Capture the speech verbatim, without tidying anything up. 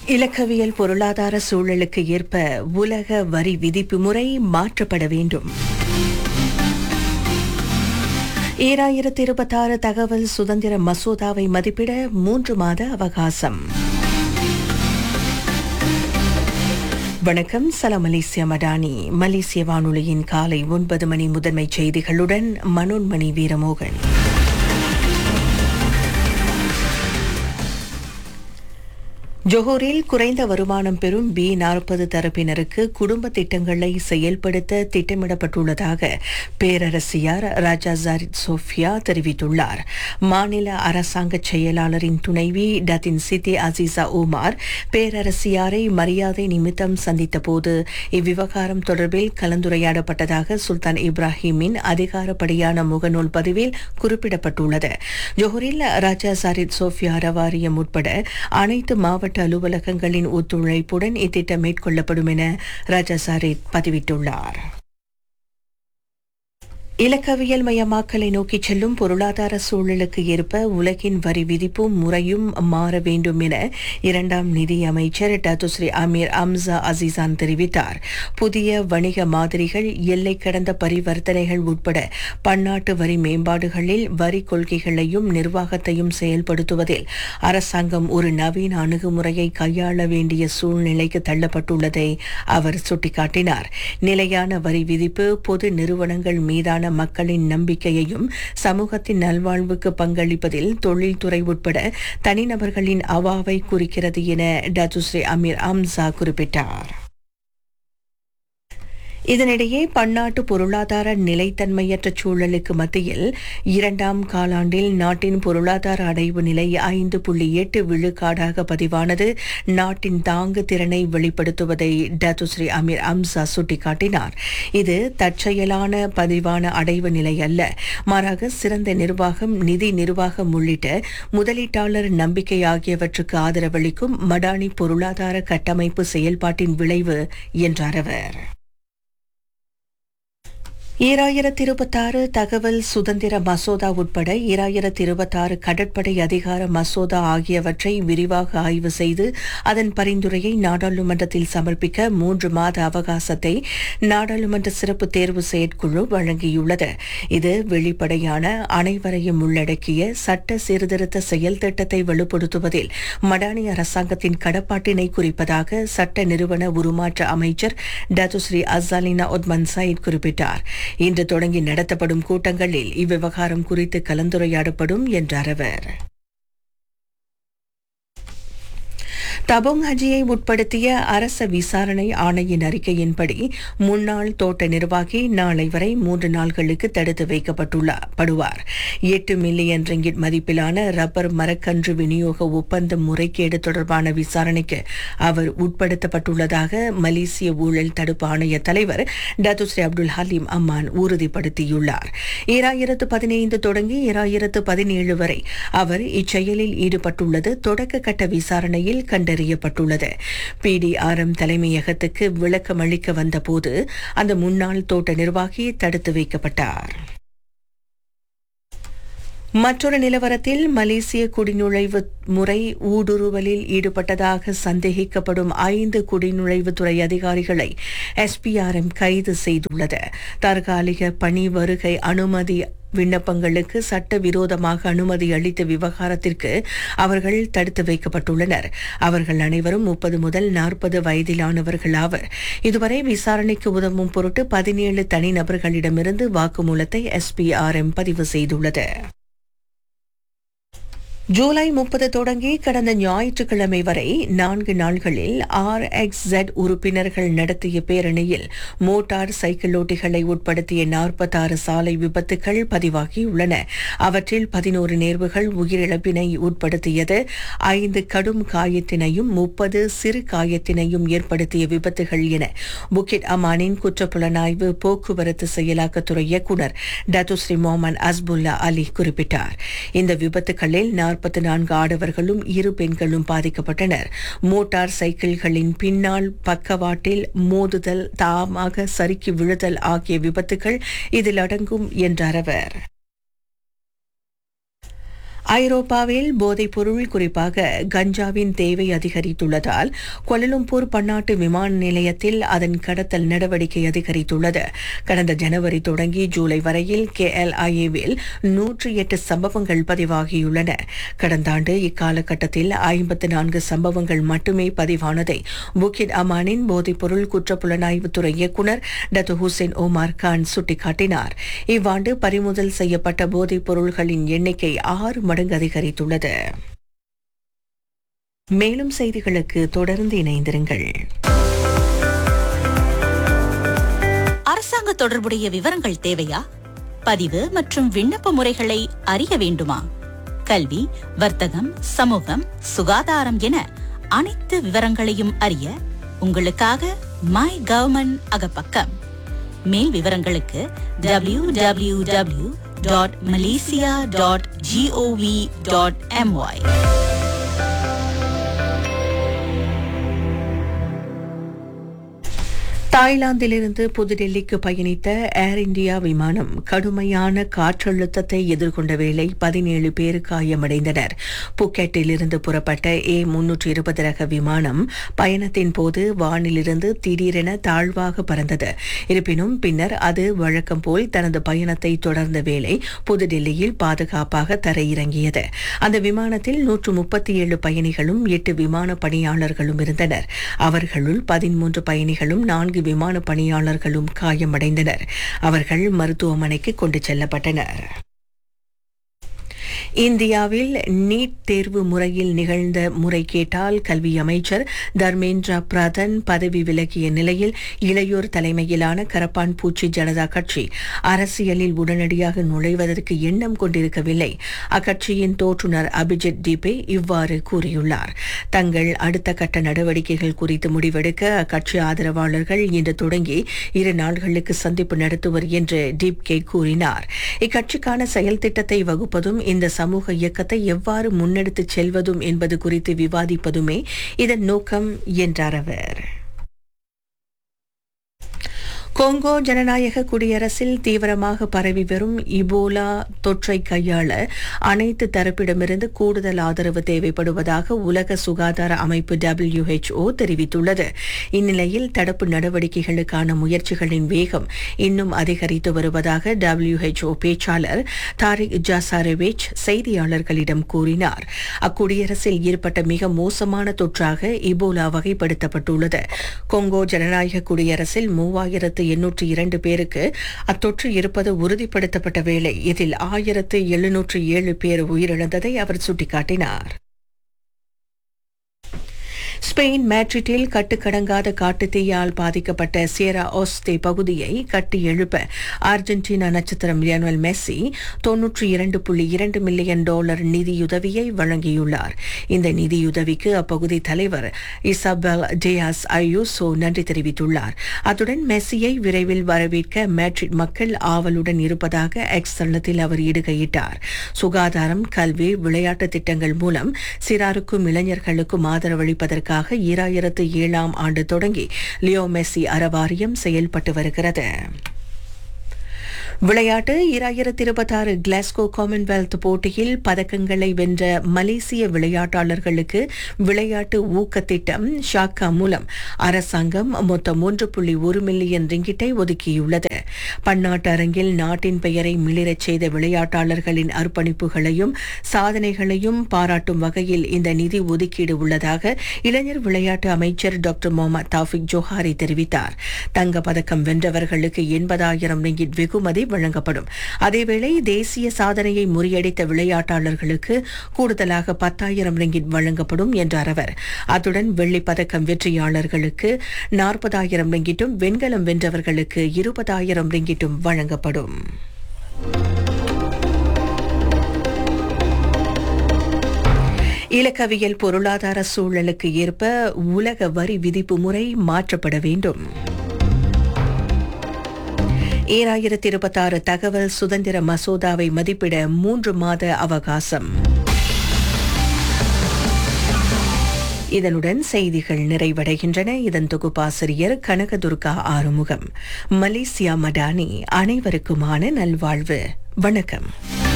இலக்கவியல் பொருளாதார சூழலுக்கு ஏற்ப உலக வரி விதிப்பு முறை மாற்றப்பட வேண்டும். ஈராயிரத்தி இருபத்தாறு தகவல் சுதந்திர மசோதாவை மதிப்பிட மூன்று மாத அவகாசம். வணக்கம். சலாம் மலேசியா மடானி. மலேசிய வானொலியின் காலை ஒன்பது மணி முதன்மை செய்திகளுடன் மனோன்மணி வீரமோகன். ஜொஹூரில் குறைந்த வருமானம் பெறும் பி நாற்பது தரப்பினருக்கு குடும்ப திட்டங்களை செயல்படுத்த திட்டமிடப்பட்டுள்ளதாக பேரரசியார் ராஜா ஜாரித் சோஃபியா தெரிவித்துள்ளார். மாநில அரசாங்க செயலாளரின் துணைவி டத்தின் சித்தி அசீசா உமார் பேரரசியாரை மரியாதை நிமித்தம் சந்தித்தபோது இவ்விவகாரம் தொடர்பில் கலந்துரையாடப்பட்டதாக சுல்தான் இப்ராஹிமின் அதிகாரப்படியான முகநூல் பதிவில் குறிப்பிடப்பட்டுள்ளது. ஜொஹூரில் ராஜா ஜாரித் சோஃபியா அறவாரியம் உட்பட அனைத்து மாவட்ட அலுவலகங்களின் ஒத்துழைப்புடன் இத்திட்டம் மேற்கொள்ளப்படும் என ராஜா சாரித் பதிவிட்டுள்ளார். இலக்கவியல் மயமாக்கலை நோக்கிச் செல்லும் பொருளாதார சூழலுக்கு ஏற்ப உலகின் வரி விதிப்பும் முறையும் மாற வேண்டும் என இரண்டாம் நிதி அமைச்சர் டத்துஸ்ரீ அமீர் அம்சா அசீசான் தெரிவித்தார். புதிய வணிக மாதிரிகள், எல்லை கடந்த பரிவர்த்தனைகள் உட்பட பன்னாட்டு வரி மேம்பாடுகளில் வரி கொள்கைகளையும் நிர்வாகத்தையும் செயல்படுத்துவதில் அரசாங்கம் ஒரு நவீன அணுகுமுறையை கையாள வேண்டிய சூழ்நிலைக்கு தள்ளப்பட்டுள்ளதை அவர் சுட்டிக்காட்டினார். நிலையான வரி விதிப்பு பொது நிறுவனங்கள் மீதான மக்களின் நம்பிக்கையையும் சமூகத்தின் நல்வாழ்வுக்கு பங்களிப்பதில் தொழில்துறை உட்பட தனிநபர்களின் அவாவை குறிக்கிறது என டத்துஸ்ரீ அமீர் அம்சா குறிப்பிட்டார். இதனிடையே பன்னாட்டு பொருளாதார நிலைத்தன்மையற்ற சூழலுக்கு மத்தியில் இரண்டாம் காலாண்டில் நாட்டின் பொருளாதார அடைவு நிலை ஐந்து புள்ளி எட்டு விழுக்காடாக பதிவானது நாட்டின் தாங்கு திறனை வெளிப்படுத்துவதை டத்துஸ்ரீ அமீர் அம்சா சுட்டிக்காட்டினார். இது தற்செயலான பதிவான அடைவு நிலை அல்ல, மாறாக சிறந்த நிர்வாகம், நிதி நிர்வாகம் உள்ளிட்ட முதலீட்டாளர் நம்பிக்கை ஆகியவற்றுக்கு ஆதரவளிக்கும் மடானி பொருளாதார கட்டமைப்பு செயல்பாட்டின் விளைவு என்றார் அவர். ஈராயிரத்தி இருபத்தாறு தகவல் சுதந்திர மசோதா உட்பட ஈராயிரத்தி இருபத்தாறு கடற்படை அதிகார மசோதா ஆகியவற்றை விரிவாக ஆய்வு செய்து அதன் பரிந்துரையை நாடாளுமன்றத்தில் சமர்ப்பிக்க மூன்று மாத அவகாசத்தை நாடாளுமன்ற சிறப்பு தேர்வு செயற்குழு வழங்கியுள்ளது. இது வெளிப்படையான, அனைவரையும் உள்ளடக்கிய சட்ட சீர்திருத்த செயல் திட்டத்தை வலுப்படுத்துவதில் மடானி அரசாங்கத்தின் கடப்பாட்டினை குறிப்பதாக சட்ட நிறுவன உருமாற்ற அமைச்சர் டத்துஸ்ரீ அசாலினா ஒத்மன் சயிட் குறிப்பிட்டார். இன்று தொடங்கி நடத்தப்படும் கூட்டங்களில் இவ்விவகாரம் குறித்து கலந்துரையாடப்படும் என்றார் அவர். தபோங் ஹஜியை உட்படுத்திய அரச விசாரணை ஆணையின் அறிக்கையின்படி முன்னாள் தோட்ட நிர்வாகி நாளை வரை மூன்று நாள்களுக்கு தடுத்து வைக்கப்படுவார். எட்டு மில்லியன் ரிங்கிட் மதிப்பிலான ரப்பர் மரக்கன்று விநியோக ஒப்பந்த முறைகேடு தொடர்பான விசாரணைக்கு அவர் உட்படுத்தப்பட்டுள்ளதாக மலேசிய ஊழல் தடுப்பு ஆணைய தலைவர் டத்துஸ்ரீ அப்துல் ஹலீம் அம்மான் உறுதிப்படுத்தியுள்ளார். ஈராயிரத்து பதினைந்து தொடங்கி ஈராயிரத்து பதினேழு வரை அவர் இச்செயலில் ஈடுபட்டுள்ளது தொடக்க கட்ட விசாரணையில் கண்டறியப்பட்டுள்ளது. பிடிஆர்எம் தலைமையகத்துக்கு விளக்கம் அளிக்க வந்தபோது அந்த முன்னாள் தோட்ட நிர்வாகி தடுத்து வைக்கப்பட்டார். மற்றொரு நிலவரத்தில் மலேசிய குடிநுழைவு முறை ஊடுருவலில் ஈடுபட்டதாக சந்தேகிக்கப்படும் ஐந்து குடிநுழைவுத்துறை அதிகாரிகளை எஸ்பிஆர்எம் கைது செய்துள்ளது. தற்காலிக பணி வருகை அனுமதி விண்ணப்பங்களுக்கு சட்டவிரோதமாக அனுமதி அளித்த விவகாரத்திற்கு அவர்கள் தடுத்து வைக்கப்பட்டுள்ளனர். அவர்கள் அனைவரும் முப்பது முதல் நாற்பது வயதிலானவர்கள் ஆவர். இதுவரை விசாரணைக்கு உதவும் பொருட்டு பதினேழு தனிநபர்களிடமிருந்து வாக்குமூலத்தை எஸ்பிஆர்எம் பதிவு செய்துள்ளது. ஜூலை முப்பது தொடங்கி கடந்த ஞாயிற்றுக்கிழமை வரை நான்கு நாள்களில் ஆர் எக்ஸ் ஜெட் உறுப்பினர்கள் நடத்திய பேரணியில் மோட்டார் சைக்கிளோட்டிகளை உட்படுத்திய நாற்பத்தாறு சாலை விபத்துகள் பதிவாகியுள்ளன. அவற்றில் பதினோரு நேர்வுகள் உயிரிழப்பினை உட்படுத்தியது. ஐந்து கடும் காயத்தினையும் முப்பது சிறு காயத்தினையும் ஏற்படுத்திய விபத்துகள் என புக்கிட் அமானின் குற்றப்புலனாய்வு போக்குவரத்து செயலாக்கத்துறை இயக்குநர் டத்துஸ்ரீ மொஹமன் அஸ்புல்லா அலி குறிப்பிட்டார். இந்த விபத்துகளில் நாற்பத்தி நான்கு ஆடவர்களும் இரு பெண்களும் பாதிக்கப்பட்டனர். மோட்டார் சைக்கிள்களின் பின்னால் பக்கவாட்டில் மோதுதல், தாமாக சறுக்கி விழுதல் ஆகிய விபத்துகள் இதில் அடங்கும் என்றார் அவர். ஐரோப்பாவில் போதைப்பொருள் குறிப்பாக கஞ்சாவின் தேவை அதிகரித்துள்ளதால் கோலாலம்பூர் பன்னாட்டு விமான நிலையத்தில் அதன் கடத்தல் நடவடிக்கை அதிகரித்துள்ளது. கடந்த ஜனவரி தொடங்கி ஜூலை வரையில் கேஎல்ஐஏவில் நூற்றி எட்டு சம்பவங்கள் பதிவாகியுள்ளன. கடந்த ஆண்டு இக்காலகட்டத்தில் ஐம்பத்து நான்கு சம்பவங்கள் மட்டுமே பதிவானதை புக்கிட் அமானின் போதைப்பொருள் குற்றப்புலனாய்வுத்துறை இயக்குநர் டத்து ஹுசேன் ஓமார் கான் சுட்டிக்காட்டினார். இவ்வாண்டு பறிமுதல் செய்யப்பட்ட போதைப் பொருள்களின் எண்ணிக்கை ஆறு மடங்கு அதிகரித்துள்ளது. மேலும் செய்திகளுக்கு தொடர்ந்து இணைந்திருங்கள். அரசாங்க தொடர்புடைய விவரங்கள் தேவையா? பதிவு மற்றும் விண்ணப்ப முறைகளை அறிய வேண்டுமா? கல்வி, வர்த்தகம், சமூகம், சுகாதாரம் என அனைத்து விவரங்களையும் அறிய உங்களுக்காக மை கவர்மெண்ட் அகப்பக்கம். மேல் விவரங்களுக்கு W W W dot Malaysia dot gov dot MY. தாய்லாந்திலிருந்து புதுடெல்லிக்கு பயணித்த ஏர் இந்தியா விமானம் கடுமையான காற்றழுத்தத்தை எதிர்கொண்ட வேளை பதினேழு பேர் காயமடைந்தனர். புக்கெட்டிலிருந்து புறப்பட்ட ஏ முன்னூற்று இருபது ரக விமானம் பயணத்தின் போது வானிலிருந்து திடீரென தாழ்வாக பறந்தது. இருப்பினும் பின்னர் அது வழக்கம் போல் தனது பயணத்தை தொடர்ந்த வேளை புதுடெல்லியில் பாதுகாப்பாக தரையிறங்கியது. அந்த விமானத்தில் நூற்று முப்பத்தி ஏழு பயணிகளும் எட்டு விமான பணியாளர்களும் இருந்தனர். அவர்களுள் பதிமூன்று பயணிகளும் நான்கு விமான பணியாளர்களும் காயமடைந்தனர். அவர்கள் மருத்துவமனைக்கு கொண்டு செல்லப்பட்டனர். இந்தியாவில் நீட் தேர்வு முறையில் நிகழ்ந்த முறைகேட்டால் கல்வி அமைச்சர் தர்மேந்திர பிரதான் பதவி விலகிய நிலையில் இளையோர் தலைமையிலான கரப்பான் பூச்சி ஜனதா கட்சி அரசியலில் உடனடியாக நுழைவதற்கு எண்ணம் கொண்டிருக்கவில்லை. அக்கட்சியின் தோற்றுநர் அபிஜித் டிபே இவ்வாறு கூறியுள்ளார். தங்கள் அடுத்த கட்ட நடவடிக்கைகள் குறித்து முடிவெடுக்க அக்கட்சி ஆதரவாளர்கள் இன்று தொடங்கி இரு நாள்களுக்கு சந்திப்பு நடத்துவர் என்று டிப்கே கூறினார். இக்கட்சிக்கான செயல் திட்டத்தை வகுப்பதும் இந்த சமூக இயக்கத்தை எவ்வாறு முன்னெடுத்துச் செல்வதும் என்பது குறித்து விவாதிப்பதுமே இதன் நோக்கம் என்றார் அவர். கொங்கோ ஜனநாயக குடியரசில் தீவிரமாக பரவி வரும் இபோலா தொற்றை கையாள அனைத்து தரப்பிடமிருந்து கூடுதல் ஆதரவு தேவைப்படுவதாக உலக சுகாதார அமைப்பு டபிள்யூ எச் ஓ தெரிவித்துள்ளது. இந்நிலையில் தடுப்பு நடவடிக்கைகளுக்கான முயற்சிகளின் வேகம் இன்னும் அதிகரித்து வருவதாக டபிள்யூ எச் ஓ பேச்சாளர் தாரிக் ஜாசாரேவிச் செய்தியாளர்களிடம் கூறினார். அக்குடியரசில் ஏற்பட்ட மிக மோசமான தொற்றாக இபோலா வகைப்படுத்தப்பட்டுள்ளது. கொங்கோ ஜனநாயக குடியரசில் மூவாயிரத்து எண்ணூற்று இரண்டு பேருக்கு அத்தொற்று இருப்பது உறுதிப்படுத்தப்பட்ட வேளை இதில் ஆயிரத்து எழுநூற்று ஏழு பேர் உயிரிழந்ததை அவர் சுட்டிக்காட்டினார். ஸ்பெயின் மேட்ரிட்டில் கட்டுக்கடங்காத காட்டுத்தீயால் பாதிக்கப்பட்ட சியரா ஓஸ்தே பகுதியை கட்டி எழுப்ப அர்ஜென்டினா நட்சத்திரம் லியோனல் மெஸ்ஸி தொன்னூற்றி இரண்டு புள்ளி இரண்டு மில்லியன் டாலர் நிதியுதவியை வழங்கியுள்ளார். இந்த நிதியுதவிக்கு அப்பகுதி தலைவர் இசாபெல் டியாஸ் அயூசோ நன்றி தெரிவித்துள்ளார். அத்துடன் மெஸ்ஸியை விரைவில் வரவேற்க மேட்ரிட் மக்கள் ஆவலுடன் இருப்பதாக எக்ஸ் தளத்தில் அவர் இடுகையிட்டார். சுகாதாரம், கல்வி, விளையாட்டு திட்டங்கள் மூலம் சிறாருக்கும் இளைஞர்களுக்கும் ஆதரவளிப்பதற்கு ஈராயிரத்து ஏழாம் ஆண்டு தொடங்கி லியோ மெஸ்ஸி அறவாரியம் செயல்பட்டு வருகிறது. விளையாட்டு ஈராயிரத்து இருபத்தாறு கிளாஸ்கோ காமன்வெல்த் போட்டியில் பதக்கங்களை வென்ற மலேசிய விளையாட்டாளர்களுக்கு விளையாட்டு ஊக்க திட்டம் ஷாக்கா மூலம் அரசாங்கம் மொத்தம் ஒன்று புள்ளி ஒரு மில்லியன் ரிங்கிட்டை ஒதுக்கியுள்ளது. பன்னாட்டு அரங்கில் நாட்டின் பெயரை மிளிரச் செய்த விளையாட்டாளர்களின் அர்ப்பணிப்புகளையும் சாதனைகளையும் பாராட்டும் வகையில் இந்த நிதி ஒதுக்கீடு உள்ளதாக இளைஞர் விளையாட்டு அமைச்சர் டாக்டர் முகமது தௌஃபிக் ஜோஹாரி தெரிவித்தார். தங்க பதக்கம் வென்றவர்களுக்கு எண்பதாயிரம் ரிங்கிட் வெகுமதி வழங்கப்படும். அதேவேளை தேசிய சாதனையை முறியடித்த விளையாட்டாளர்களுக்கு கூடுதலாக பத்தாயிரம் ரிங்கிட் வழங்கப்படும் என்றார் அவர். அத்துடன் வெள்ளிப் பதக்கம் வெற்றியாளர்களுக்கு நாற்பதாயிரம் ரிங்கிட்டும் வெண்கலம் வென்றவர்களுக்கு இருபதாயிரம் ரிங்கிட்டும் வழங்கப்படும். இலக்கவியல் பொருளாதார சூழலுக்கு ஏற்ப உலக வரி விதிப்பு முறை மாற்றப்பட வேண்டும். ஈராயிரத்தி இருபத்தாறு தகவல் சுதந்திர மசோதாவை மதிப்பிட மூன்று மாத அவகாசம். இதனுடன் செய்திகள் நிறைவடைகின்றன. இதன் தொகுப்பாசிரியர் கனகதுர்கா ஆறுமுகம். மலேசியா மடானி. அனைவருக்குமான நல்வாழ்வு. வணக்கம்.